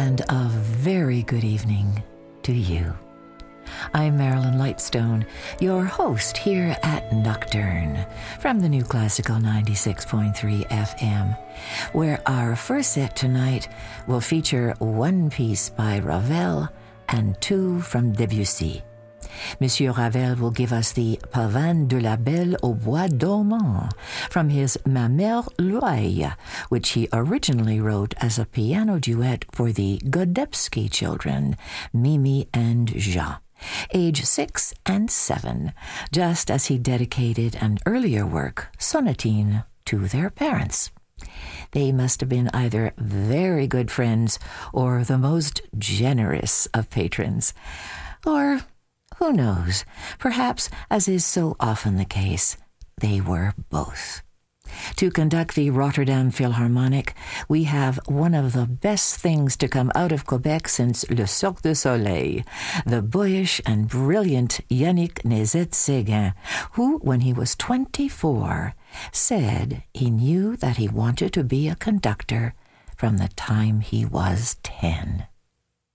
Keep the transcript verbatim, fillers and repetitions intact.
and a very good evening to you. I'm Marilyn Lightstone, your host here at Nocturne from the New Classical ninety-six point three F M, where our first set tonight will feature one piece by Ravel and two from Debussy. Monsieur Ravel will give us the Pavane de la Belle au Bois Dormant from his Ma Mère l'Oeil, which he originally wrote as a piano duet for the Godebsky children, Mimi and Jean, age six and seven, just as he dedicated an earlier work, Sonatine, to their parents. They must have been either very good friends or the most generous of patrons. Or, who knows, perhaps, as is so often the case, they were both. To conduct the Rotterdam Philharmonic, we have one of the best things to come out of Quebec since Le Cirque du Soleil, the boyish and brilliant Yannick Nézet-Séguin, who, when he was twenty-four, said he knew that he wanted to be a conductor from the time he was ten.